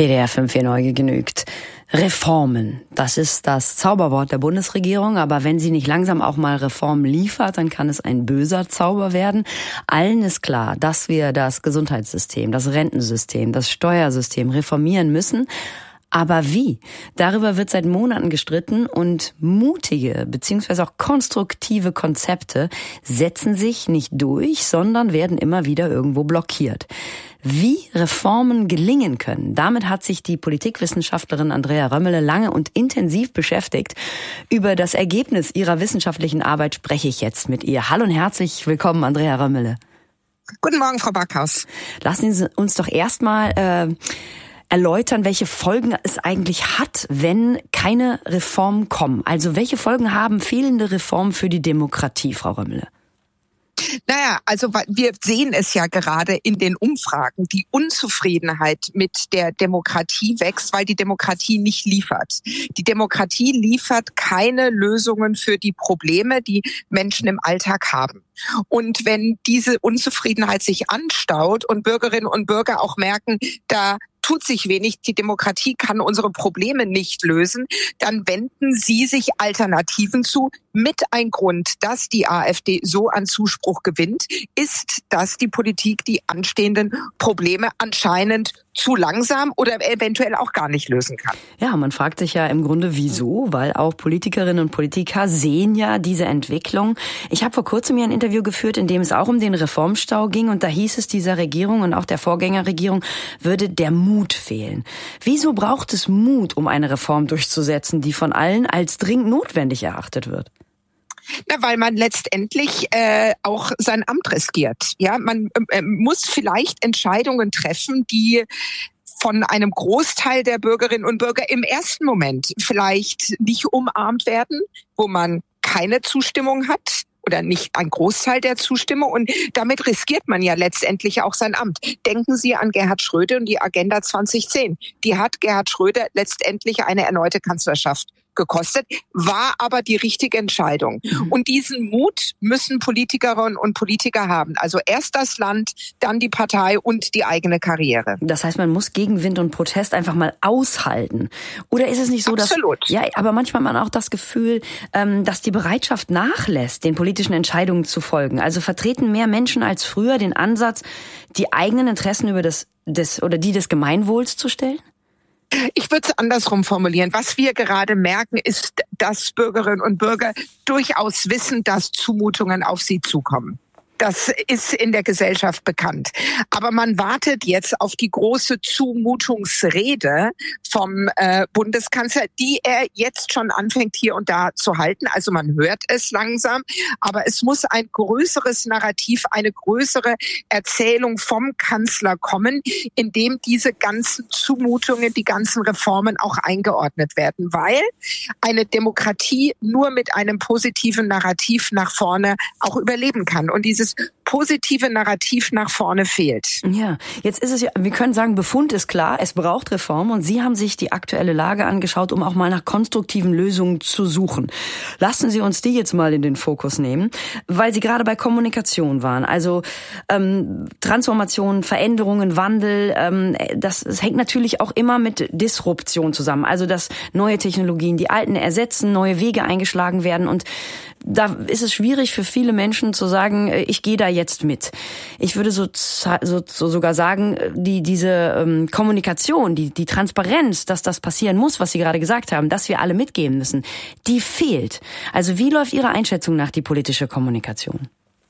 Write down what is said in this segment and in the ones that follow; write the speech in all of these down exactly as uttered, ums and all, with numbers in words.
W D R fünf hier neu genügt. Reformen, das ist das Zauberwort der Bundesregierung, aber wenn sie nicht langsam auch mal Reformen liefert, dann kann es ein böser Zauber werden. Allen ist klar, dass wir das Gesundheitssystem, das Rentensystem, das Steuersystem reformieren müssen. Aber wie? Darüber wird seit Monaten gestritten und mutige bzw. auch konstruktive Konzepte setzen sich nicht durch, sondern werden immer wieder irgendwo blockiert. Wie Reformen gelingen können, damit hat sich die Politikwissenschaftlerin Andrea Römmele lange und intensiv beschäftigt. Über das Ergebnis ihrer wissenschaftlichen Arbeit spreche ich jetzt mit ihr. Hallo und herzlich willkommen, Andrea Römmele. Guten Morgen, Frau Backhaus. Lassen Sie uns doch erstmal äh, erläutern, welche Folgen es eigentlich hat, wenn keine Reformen kommen. Also welche Folgen haben fehlende Reformen für die Demokratie, Frau Römmele? Naja, also wir sehen es ja gerade in den Umfragen. Die Unzufriedenheit mit der Demokratie wächst, weil die Demokratie nicht liefert. Die Demokratie liefert keine Lösungen für die Probleme, die Menschen im Alltag haben. Und wenn diese Unzufriedenheit sich anstaut und Bürgerinnen und Bürger auch merken, da tut sich wenig, die Demokratie kann unsere Probleme nicht lösen, dann wenden sie sich Alternativen zu. Mit ein Grund, dass die AfD so an Zuspruch gewinnt, ist, dass die Politik die anstehenden Probleme anscheinend zu langsam oder eventuell auch gar nicht lösen kann. Ja, man fragt sich ja im Grunde, wieso, weil auch Politikerinnen und Politiker sehen ja diese Entwicklung. Ich habe vor kurzem hier ein Interview geführt, in dem es auch um den Reformstau ging und da hieß es dieser Regierung und auch der Vorgängerregierung würde der Mut fehlen. Wieso braucht es Mut, um eine Reform durchzusetzen, die von allen als dringend notwendig erachtet wird? Na, weil man letztendlich äh, auch sein Amt riskiert. Ja, man äh, muss vielleicht Entscheidungen treffen, die von einem Großteil der Bürgerinnen und Bürger im ersten Moment vielleicht nicht umarmt werden, wo man keine Zustimmung hat oder nicht ein Großteil der Zustimmung. Und damit riskiert man ja letztendlich auch sein Amt. Denken Sie an Gerhard Schröder und die Agenda zwanzig zehn. Die hat Gerhard Schröder letztendlich eine erneute Kanzlerschaft gekostet, war aber die richtige Entscheidung. Mhm. Und diesen Mut müssen Politikerinnen und Politiker haben. Also erst das Land, dann die Partei und die eigene Karriere. Das heißt, man muss Gegenwind und Protest einfach mal aushalten. Oder ist es nicht so, Absolut. dass... Ja, aber manchmal hat man auch das Gefühl, dass die Bereitschaft nachlässt, den politischen Entscheidungen zu folgen. Also vertreten mehr Menschen als früher den Ansatz, die eigenen Interessen über das, des oder die des Gemeinwohls zu stellen? Ich würde es andersrum formulieren. Was wir gerade merken, ist, dass Bürgerinnen und Bürger durchaus wissen, dass Zumutungen auf sie zukommen. Das ist in der Gesellschaft bekannt. Aber man wartet jetzt auf die große Zumutungsrede vom äh, Bundeskanzler, die er jetzt schon anfängt hier und da zu halten. Also man hört es langsam, aber es muss ein größeres Narrativ, eine größere Erzählung vom Kanzler kommen, in dem diese ganzen Zumutungen, die ganzen Reformen auch eingeordnet werden. Weil eine Demokratie nur mit einem positiven Narrativ nach vorne auch überleben kann. Und dieses positive Narrativ nach vorne fehlt. Ja, jetzt ist es ja, wir können sagen, Befund ist klar, es braucht Reform und Sie haben sich die aktuelle Lage angeschaut, um auch mal nach konstruktiven Lösungen zu suchen. Lassen Sie uns die jetzt mal in den Fokus nehmen, weil Sie gerade bei Kommunikation waren. Also ähm, Transformation, Veränderungen, Wandel, ähm, das, das hängt natürlich auch immer mit Disruption zusammen. Also dass neue Technologien die alten ersetzen, neue Wege eingeschlagen werden und da ist es schwierig für viele Menschen zu sagen, ich gehe da jetzt mit. Ich würde so, so, so sogar sagen, die diese ähm, Kommunikation, die die Transparenz, dass das passieren muss, was Sie gerade gesagt haben, dass wir alle mitgehen müssen, die fehlt. Also wie läuft Ihrer Einschätzung nach die politische Kommunikation?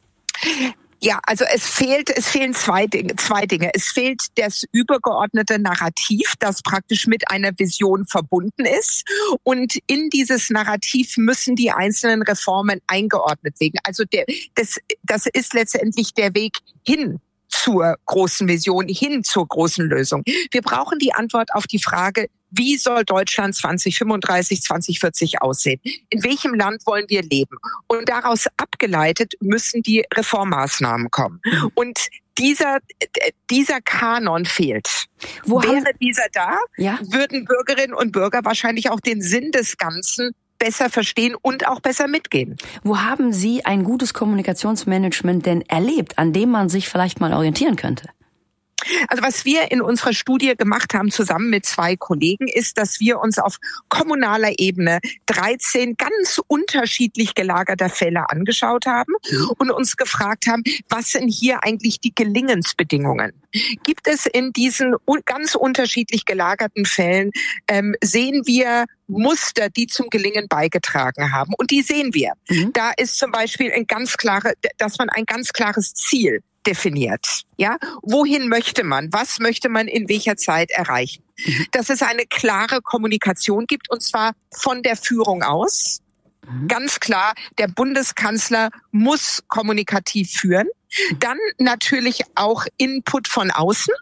Ja, also es fehlt, es fehlen zwei Dinge, zwei Dinge. Es fehlt das übergeordnete Narrativ, das praktisch mit einer Vision verbunden ist. Und in dieses Narrativ müssen die einzelnen Reformen eingeordnet werden. Also der, das, das ist letztendlich der Weg hin zur großen Vision, hin zur großen Lösung. Wir brauchen die Antwort auf die Frage, wie soll Deutschland zwanzig fünfunddreißig, zwanzig vierzig aussehen? In welchem Land wollen wir leben? Und daraus abgeleitet müssen die Reformmaßnahmen kommen. Und dieser, dieser Kanon fehlt. Wo Wäre dieser da, ja? würden Bürgerinnen und Bürger wahrscheinlich auch den Sinn des Ganzen besser verstehen und auch besser mitgehen. Wo haben Sie ein gutes Kommunikationsmanagement denn erlebt, an dem man sich vielleicht mal orientieren könnte? Also was wir in unserer Studie gemacht haben, zusammen mit zwei Kollegen, ist, dass wir uns auf kommunaler Ebene dreizehn ganz unterschiedlich gelagerter Fälle angeschaut haben und uns gefragt haben, was sind hier eigentlich die Gelingensbedingungen? Gibt es in diesen ganz unterschiedlich gelagerten Fällen, ähm, sehen wir Muster, die zum Gelingen beigetragen haben? Und die sehen wir. Mhm. Da ist zum Beispiel ein ganz klare, dass man ein ganz klares Ziel definiert. Ja, wohin möchte man? Was möchte man in welcher Zeit erreichen? Mhm. Dass es eine klare Kommunikation gibt, und zwar von der Führung aus. Mhm. Ganz klar, der Bundeskanzler muss kommunikativ führen. Mhm. Dann natürlich auch Input von außen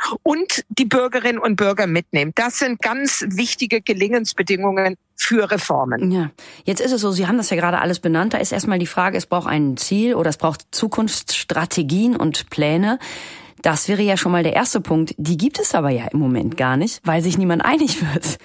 und die Bürgerinnen und Bürger mitnehmen. Das sind ganz wichtige Gelingensbedingungen für Reformen. Ja, jetzt ist es so, Sie haben das ja gerade alles benannt. Da ist erstmal die Frage, es braucht ein Ziel oder es braucht Zukunftsstrategien und Pläne. Das wäre ja schon mal der erste Punkt. Die gibt es aber ja im Moment gar nicht, weil sich niemand einig wird.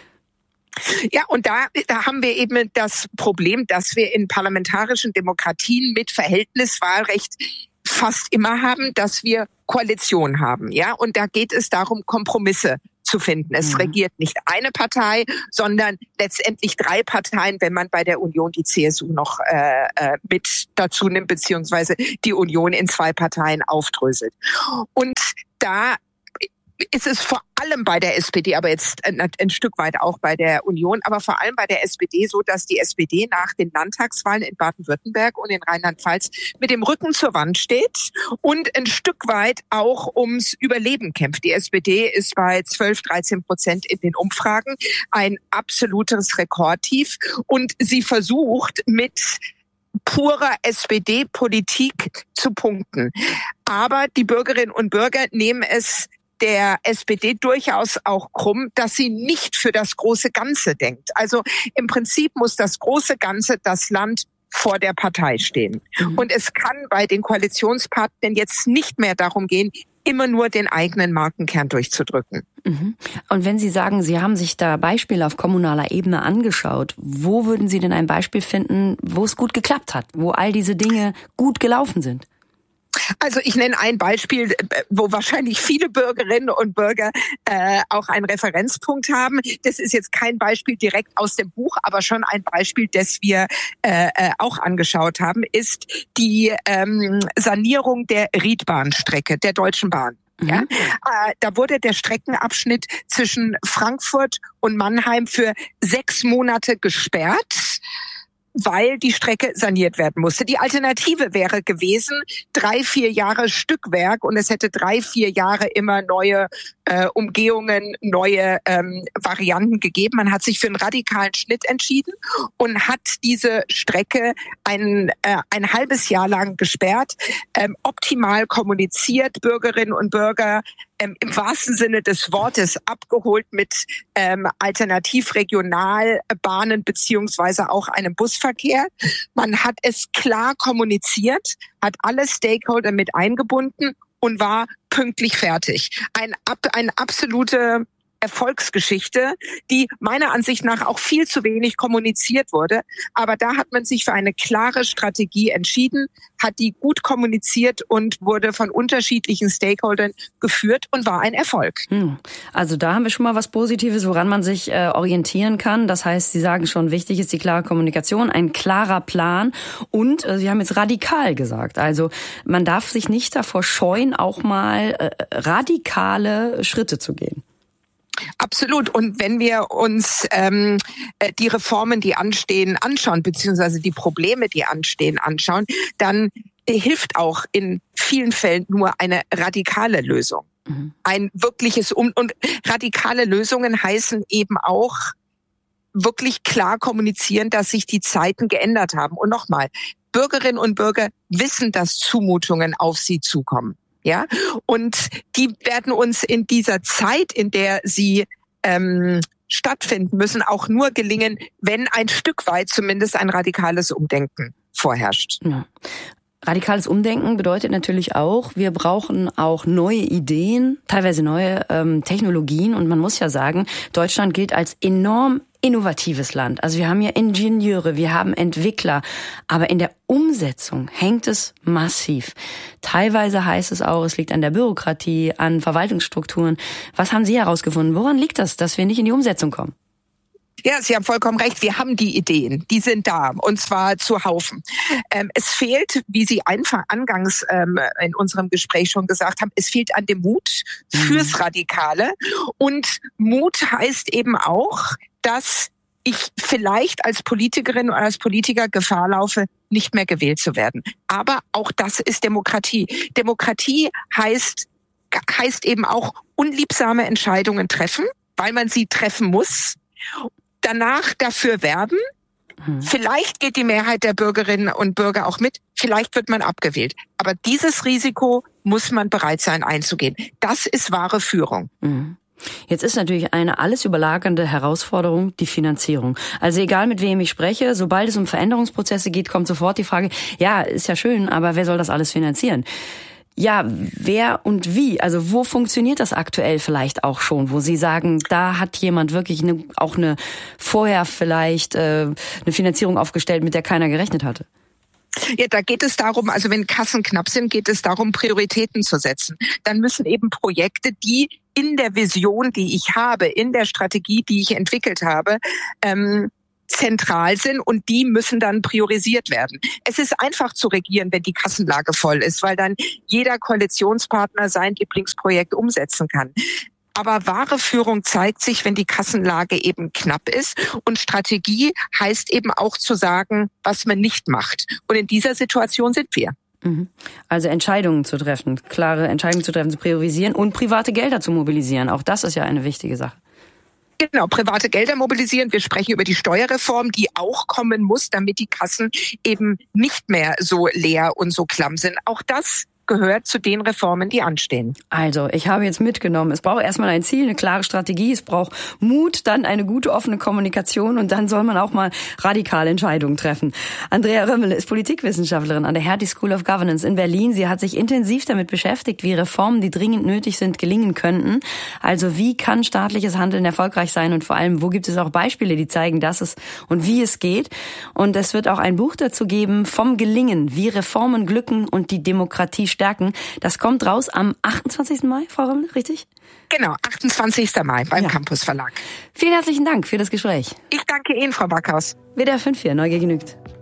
Ja, und da, da haben wir eben das Problem, dass wir in parlamentarischen Demokratien mit Verhältniswahlrecht fast immer haben, dass wir Koalition haben, ja, und da geht es darum, Kompromisse zu finden. Es mhm. regiert nicht eine Partei, sondern letztendlich drei Parteien, wenn man bei der Union die C S U noch äh, äh, mit dazu nimmt, beziehungsweise die Union in zwei Parteien aufdröselt. Und da ist es vor allem bei der S P D, aber jetzt ein, ein Stück weit auch bei der Union, aber vor allem bei der S P D so, dass die S P D nach den Landtagswahlen in Baden-Württemberg und in Rheinland-Pfalz mit dem Rücken zur Wand steht und ein Stück weit auch ums Überleben kämpft. Die S P D ist bei zwölf, dreizehn Prozent in den Umfragen, ein absolutes Rekordtief, und sie versucht mit purer S P D-Politik zu punkten. Aber die Bürgerinnen und Bürger nehmen es der S P D durchaus auch krumm, dass sie nicht für das große Ganze denkt. Also im Prinzip muss das große Ganze, das Land, vor der Partei stehen. Mhm. Und es kann bei den Koalitionspartnern jetzt nicht mehr darum gehen, immer nur den eigenen Markenkern durchzudrücken. Mhm. Und wenn Sie sagen, Sie haben sich da Beispiele auf kommunaler Ebene angeschaut, wo würden Sie denn ein Beispiel finden, wo es gut geklappt hat, wo all diese Dinge gut gelaufen sind? Also ich nenne ein Beispiel, wo wahrscheinlich viele Bürgerinnen und Bürger äh, auch einen Referenzpunkt haben. Das ist jetzt kein Beispiel direkt aus dem Buch, aber schon ein Beispiel, das wir äh, auch angeschaut haben, ist die ähm, Sanierung der Riedbahnstrecke der Deutschen Bahn. Mhm. Ja, äh, da wurde der Streckenabschnitt zwischen Frankfurt und Mannheim für sechs Monate gesperrt, weil die Strecke saniert werden musste. Die Alternative wäre gewesen, drei, vier Jahre Stückwerk, und es hätte drei, vier Jahre immer neue äh, Umgehungen, neue ähm, Varianten gegeben. Man hat sich für einen radikalen Schnitt entschieden und hat diese Strecke ein, äh, ein halbes Jahr lang gesperrt, ähm, optimal kommuniziert, Bürgerinnen und Bürger Ähm, im wahrsten Sinne des Wortes abgeholt mit ähm, Alternativregionalbahnen beziehungsweise auch einem Busverkehr. Man hat es klar kommuniziert, hat alle Stakeholder mit eingebunden und war pünktlich fertig. Ein, eine absolute Erfolgsgeschichte, die meiner Ansicht nach auch viel zu wenig kommuniziert wurde. Aber da hat man sich für eine klare Strategie entschieden, hat die gut kommuniziert und wurde von unterschiedlichen Stakeholdern geführt und war ein Erfolg. Also da haben wir schon mal was Positives, woran man sich äh, orientieren kann. Das heißt, Sie sagen schon, wichtig ist die klare Kommunikation, ein klarer Plan, und äh, Sie haben jetzt radikal gesagt. Also man darf sich nicht davor scheuen, auch mal äh, radikale Schritte zu gehen. Absolut. Und wenn wir uns ähm, die Reformen, die anstehen, anschauen, beziehungsweise die Probleme, die anstehen, anschauen, dann hilft auch in vielen Fällen nur eine radikale Lösung. Mhm. Ein wirkliches Um- und radikale Lösungen heißen eben auch wirklich klar kommunizieren, dass sich die Zeiten geändert haben. Und nochmal, Bürgerinnen und Bürger wissen, dass Zumutungen auf sie zukommen. Ja, und die werden uns in dieser Zeit, in der sie ähm, stattfinden müssen, auch nur gelingen, wenn ein Stück weit zumindest ein radikales Umdenken vorherrscht. Ja. Radikales Umdenken bedeutet natürlich auch, wir brauchen auch neue Ideen, teilweise neue ähm, Technologien. Und man muss ja sagen, Deutschland gilt als enorm innovatives Land. Also wir haben ja Ingenieure, wir haben Entwickler, aber in der Umsetzung hängt es massiv. Teilweise heißt es auch, es liegt an der Bürokratie, an Verwaltungsstrukturen. Was haben Sie herausgefunden? Woran liegt das, dass wir nicht in die Umsetzung kommen? Ja, Sie haben vollkommen recht. Wir haben die Ideen. Die sind da. Und zwar zu Haufen. Ähm, es fehlt, wie Sie einfach angangs ähm, in unserem Gespräch schon gesagt haben, es fehlt an dem Mut fürs Radikale. Und Mut heißt eben auch, dass ich vielleicht als Politikerin oder als Politiker Gefahr laufe, nicht mehr gewählt zu werden. Aber auch das ist Demokratie. Demokratie heißt, heißt eben auch unliebsame Entscheidungen treffen, weil man sie treffen muss. Danach dafür werben. Hm. Vielleicht geht die Mehrheit der Bürgerinnen und Bürger auch mit. Vielleicht wird man abgewählt. Aber dieses Risiko muss man bereit sein einzugehen. Das ist wahre Führung. Hm. Jetzt ist natürlich eine alles überlagernde Herausforderung die Finanzierung. Also egal mit wem ich spreche, sobald es um Veränderungsprozesse geht, kommt sofort die Frage, ja, ist ja schön, aber wer soll das alles finanzieren? Ja, wer und wie? Also wo funktioniert das aktuell vielleicht auch schon, wo Sie sagen, da hat jemand wirklich eine, auch eine vorher vielleicht äh, eine Finanzierung aufgestellt, mit der keiner gerechnet hatte? Ja, da geht es darum, also wenn Kassen knapp sind, geht es darum, Prioritäten zu setzen. Dann müssen eben Projekte, die in der Vision, die ich habe, in der Strategie, die ich entwickelt habe, ähm, zentral sind und die müssen dann priorisiert werden. Es ist einfach zu regieren, wenn die Kassenlage voll ist, weil dann jeder Koalitionspartner sein Lieblingsprojekt umsetzen kann. Aber wahre Führung zeigt sich, wenn die Kassenlage eben knapp ist. Und Strategie heißt eben auch zu sagen, was man nicht macht. Und in dieser Situation sind wir. Also Entscheidungen zu treffen, klare Entscheidungen zu treffen, zu priorisieren und private Gelder zu mobilisieren. Auch das ist ja eine wichtige Sache. Genau, private Gelder mobilisieren. Wir sprechen über die Steuerreform, die auch kommen muss, damit die Kassen eben nicht mehr so leer und so klamm sind. Auch das gehört zu den Reformen, die anstehen. Also, ich habe jetzt mitgenommen, es braucht erstmal ein Ziel, eine klare Strategie, es braucht Mut, dann eine gute offene Kommunikation und dann soll man auch mal radikale Entscheidungen treffen. Andrea Römmel ist Politikwissenschaftlerin an der Hertie School of Governance in Berlin. Sie hat sich intensiv damit beschäftigt, wie Reformen, die dringend nötig sind, gelingen könnten. Also, wie kann staatliches Handeln erfolgreich sein und vor allem, wo gibt es auch Beispiele, die zeigen, dass es und wie es geht. Und es wird auch ein Buch dazu geben, vom Gelingen, wie Reformen glücken und die Demokratie stärken. Das kommt raus am achtundzwanzigsten Mai, Frau Römmel, richtig? Genau, achtundzwanzigsten Mai beim ja. Campus Verlag. Vielen herzlichen Dank für das Gespräch. Ich danke Ihnen, Frau Backhaus. W D R fünf hier, Neugier genügt.